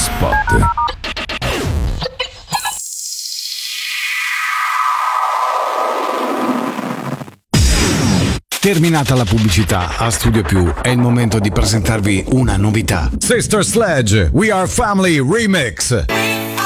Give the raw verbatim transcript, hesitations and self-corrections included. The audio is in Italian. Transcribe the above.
Spot. Terminata la pubblicità, a Studio Più è il momento di presentarvi una novità. Sister Sledge, We Are Family Remix.